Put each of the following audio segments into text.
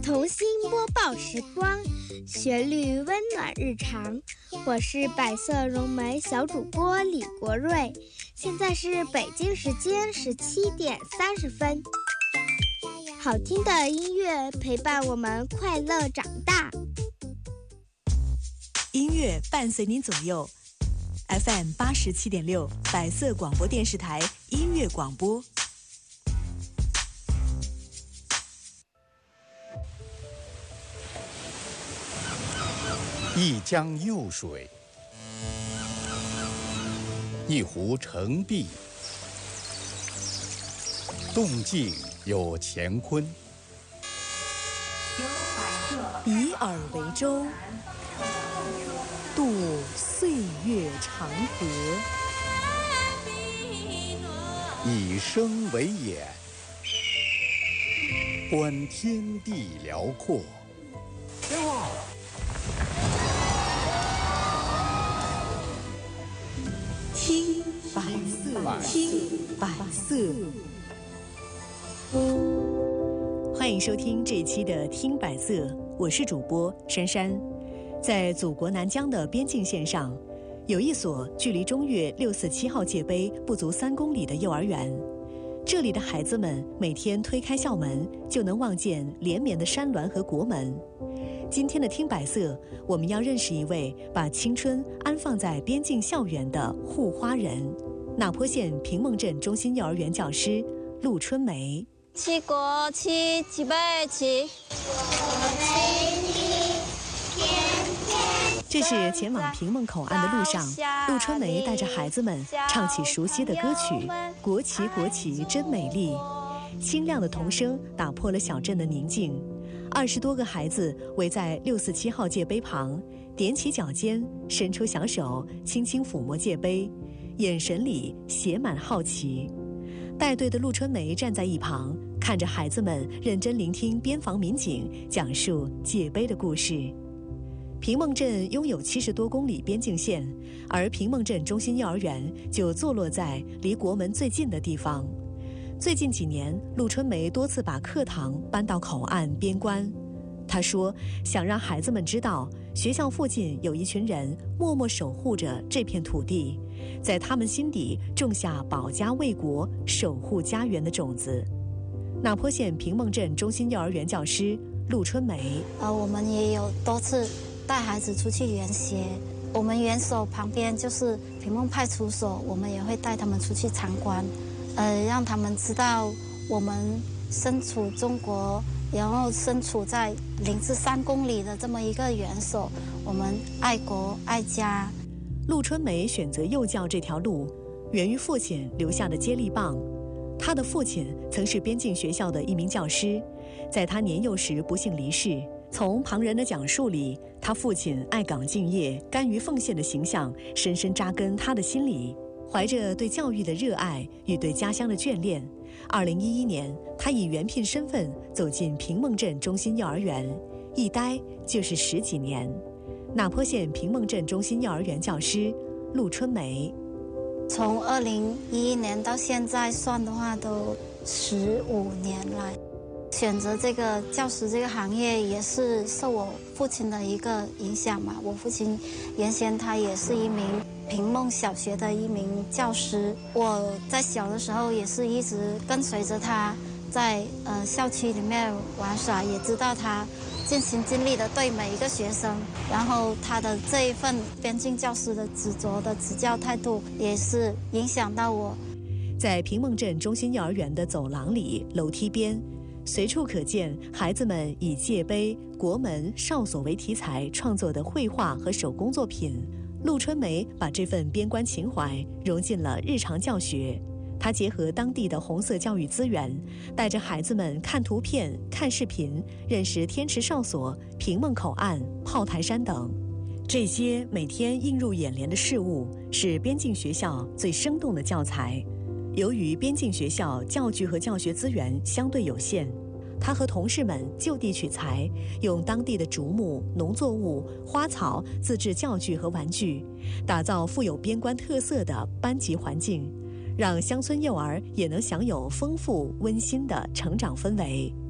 童心播报时光，旋律温暖日常。我是百色融媒小主播李国瑞，现在是北京时间17点30分。好听的音乐陪伴我们快乐长大， 音乐伴随您左右。FM 87.6，百色广播电视台音乐广播。 一江幼水，一湖澄碧，动静有乾坤。 以尔为舟，渡岁月长河； 以声为眼，观天地辽阔。 听百色，听百色。欢迎收听这一期的《听百色》，我是主播珊珊。在祖国南疆的边境线上，有一所距离中越647号界碑不足3公里的幼儿园。这里的孩子们每天推开校门，就能望见连绵的山峦和国门。今天的听百色，我们要认识一位把青春安放在边境校园的护花人——那坡县平孟镇中心幼儿园教师陆春梅。 齐国齐，齐备齐。 这是前往平孟口岸的路上，陆春梅带着孩子们唱起熟悉的歌曲《国旗国旗真美丽》，清亮的童声打破了小镇的宁静。20多个孩子围在647号界碑旁，踮起脚尖，伸出小手，轻轻抚摸界碑，眼神里写满好奇。带队的陆春梅站在一旁，看着孩子们认真聆听边防民警讲述界碑的故事。平孟镇拥有70多公里边境线，而平孟镇中心幼儿园就坐落在离国门最近的地方。最近几年，陆春梅多次把课堂搬到口岸边关。她说，想让孩子们知道，学校附近有一群人默默守护着这片土地，在他们心底种下保家卫国、守护家园的种子。那坡县平孟镇中心幼儿园教师陆春梅， 我们也有多次带孩子出去园协，我们园所旁边就是平孟派出所，我们也会带他们出去参观，让他们知道我们身处中国，然后身处在0至3公里的这么一个园所，我们爱国爱家。 陆春梅选择幼教这条路，源于父亲留下的接力棒。他的父亲曾是边境学校的一名教师，在他年幼时不幸离世。从旁人的讲述里，他父亲爱岗敬业、甘于奉献的形象深深扎根他的心里。怀着对教育的热爱与对家乡的眷恋，2011年，他以原聘身份走进平孟镇中心幼儿园，一待就是10几年。那坡县平孟镇中心幼儿园教师陆春梅， 从2011年到现在算的话，都15年来。选择这个教师这个行业也是受我父亲的一个影响嘛。我父亲原先他也是一名平孟小学的一名教师，我在小的时候也是一直跟随着他在校区里面玩耍，也知道他尽心尽力的对每一个学生，然后他的这一份边境教师的执着的执教态度也是影响到我。 在平孟镇中心幼儿园的走廊里、楼梯边，随处可见孩子们以界碑、国门、哨所为题材创作的绘画和手工作品。陆春梅把这份边关情怀融进了日常教学。她结合当地的红色教育资源，带着孩子们看图片、看视频，认识天池哨所、平孟口岸、炮台山等。这些每天映入眼帘的事物，是边境学校最生动的教材。由于边境学校教具和教学资源相对有限，他和同事们就地取材，用当地的竹木、农作物、花草自制教具和玩具，打造富有边关特色的班级环境，让乡村幼儿也能享有丰富温馨的成长氛围。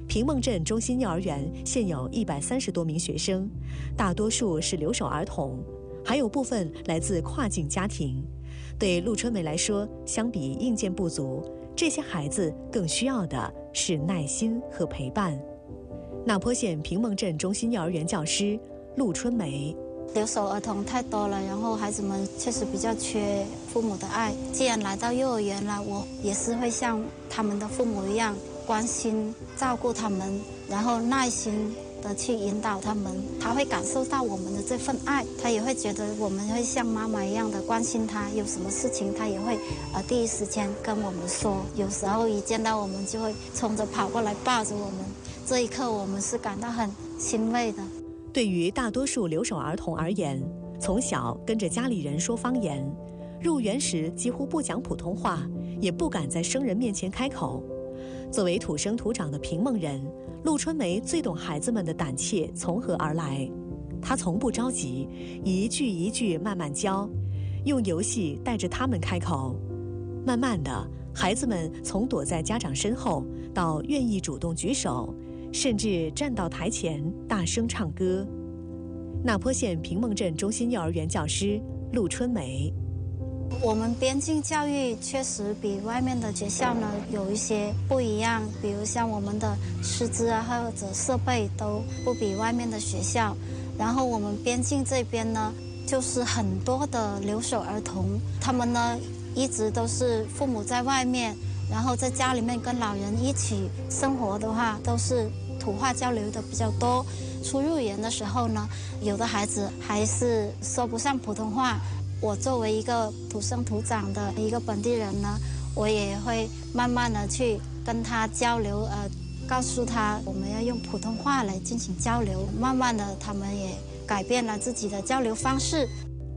平孟镇中心幼儿园现有130多名学生，大多数是留守儿童，还有部分来自跨境家庭。对陆春梅来说，相比硬件不足，这些孩子更需要的是耐心和陪伴。那坡县平孟镇中心幼儿园教师陆春梅， 留守儿童太多了，然后孩子们确实比较缺父母的爱。既然来到幼儿园了，我也是会像他们的父母一样关心照顾他们，然后耐心的去引导他们。他会感受到我们的这份爱，他也会觉得我们会像妈妈一样的关心他，有什么事情他也会第一时间跟我们说。有时候一见到我们就会冲着跑过来抱着我们，这一刻我们是感到很欣慰的。 对于大多数留守儿童而言，从小跟着家里人说方言，入园时几乎不讲普通话，也不敢在生人面前开口。作为土生土长的平孟人，陆春梅最懂孩子们的胆怯从何而来。她从不着急，一句一句慢慢教，用游戏带着他们开口。慢慢的，孩子们从躲在家长身后到愿意主动举手，甚至站到台前大声唱歌。那坡县平孟镇中心幼儿园教师陆春梅， 我们边境教育确实比外面的学校呢有一些不一样，比如像我们的师资啊或者设备都不比外面的学校。然后我们边境这边呢，就是很多的留守儿童，他们呢一直都是父母在外面，然后在家里面跟老人一起生活的话，都是土话交流的比较多。出入园的时候呢，有的孩子还是说不上普通话。我作为一个土生土长的一个本地人呢，我也会慢慢的去跟他交流，告诉他我们要用普通话来进行交流。慢慢的，他们也改变了自己的交流方式。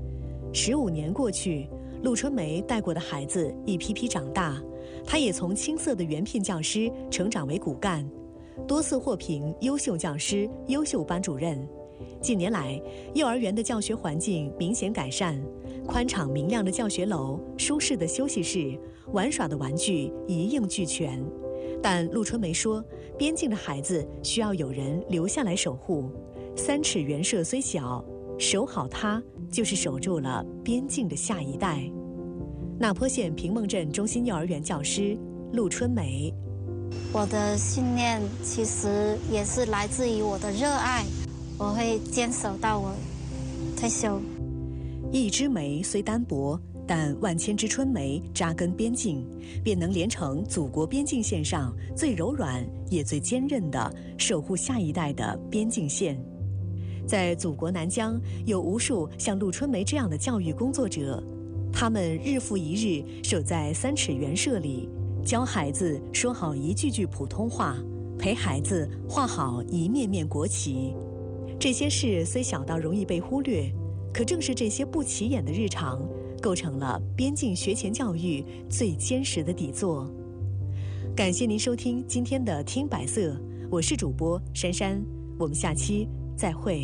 15年过去，陆春梅带过的孩子一批批长大，她也从青涩的原聘教师成长为骨干，多次获评优秀教师、优秀班主任。近年来，幼儿园的教学环境明显改善，宽敞明亮的教学楼、舒适的休息室、玩耍的玩具一应俱全。但陆春梅说，边境的孩子需要有人留下来守护。3尺园舍虽小，守好它，就是守住了边境的下一代。那坡县平孟镇中心幼儿园教师陆春梅， 我的信念其实也是来自于我的热爱，我会坚守到我退休。 一枝梅虽单薄，但万千枝春梅扎根边境，便能连成祖国边境线上最柔软也最坚韧的守护下一代的边境线。在祖国南疆，有无数像陆春梅这样的教育工作者，他们日复一日守在3尺园舍里，教孩子说好一句句普通话，陪孩子画好一面面国旗。这些事虽小到容易被忽略，可正是这些不起眼的日常，构成了边境学前教育最坚实的底座。感谢您收听今天的听百色，我是主播珊珊，我们下期再会。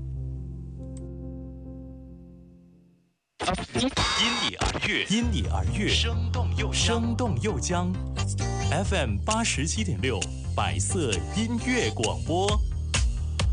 因你而悦，生动又将。FM 87.6，百色音乐广播。